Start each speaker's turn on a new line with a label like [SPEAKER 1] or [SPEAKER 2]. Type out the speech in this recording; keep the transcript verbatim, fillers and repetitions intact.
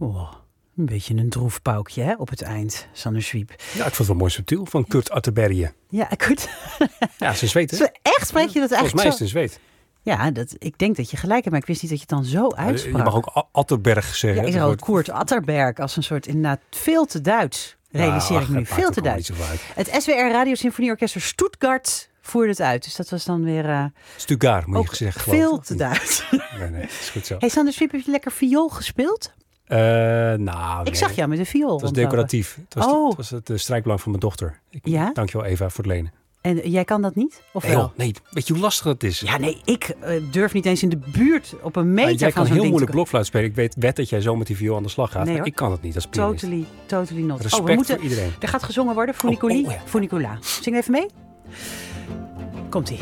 [SPEAKER 1] Oh, een beetje een droef paukje hè, op het eind, Sander Zwiep.
[SPEAKER 2] Ja, ik vond het wel mooi subtiel van Kurt Atterbergen.
[SPEAKER 1] Ja, Kurt.
[SPEAKER 2] Ja, ze zweet, hè?
[SPEAKER 1] Echt? Spreek je dat
[SPEAKER 2] Volgens
[SPEAKER 1] eigenlijk
[SPEAKER 2] mij is
[SPEAKER 1] zo?
[SPEAKER 2] het een zweet.
[SPEAKER 1] Ja, ik dat, denk dat je gelijk hebt, maar ik wist niet dat je het dan zo uitsprak.
[SPEAKER 2] Je mag ook A- Atterberg zeggen.
[SPEAKER 1] Ja, ik zeg ook Kurt Atterberg als een soort inderdaad veel te Duits. Realiseer ik me nu. Veel te Duits. Het S W R Radio Symfonieorkest Stuttgart voerde het uit. Dus dat was dan weer... Uh,
[SPEAKER 2] Stuttgart, moet je
[SPEAKER 1] ook
[SPEAKER 2] gezegd.
[SPEAKER 1] veel te Duits.
[SPEAKER 2] Nee, nee, is goed zo.
[SPEAKER 1] Hey Sander Zwiep, heb je lekker viool gespeeld?
[SPEAKER 2] Uh, nou,
[SPEAKER 1] ik
[SPEAKER 2] nee.
[SPEAKER 1] zag jou met een viool.
[SPEAKER 2] Het was decoratief. Het was,
[SPEAKER 1] oh.
[SPEAKER 2] het, was het uh, strijkbelang van mijn dochter. Ik,
[SPEAKER 1] ja?
[SPEAKER 2] Dankjewel Eva voor het lenen.
[SPEAKER 1] En jij kan dat niet? Of
[SPEAKER 2] nee,
[SPEAKER 1] wel?
[SPEAKER 2] joh, nee, weet je hoe lastig het is?
[SPEAKER 1] Ja, nee, ik uh, durf niet eens in de buurt op een meter
[SPEAKER 2] ja, jij
[SPEAKER 1] van
[SPEAKER 2] kan
[SPEAKER 1] zo'n
[SPEAKER 2] heel moeilijk
[SPEAKER 1] te...
[SPEAKER 2] blokfluit spelen. Ik weet wet dat jij zo met die viool aan de slag gaat.
[SPEAKER 1] Nee,
[SPEAKER 2] maar ik kan het niet als pianist.
[SPEAKER 1] Totally, totally not.
[SPEAKER 2] Respect
[SPEAKER 1] oh, we moeten,
[SPEAKER 2] voor iedereen.
[SPEAKER 1] Er gaat gezongen worden, Funicola.
[SPEAKER 2] Oh, oh, ja.
[SPEAKER 1] Funicola. Zing even mee. Komt-ie.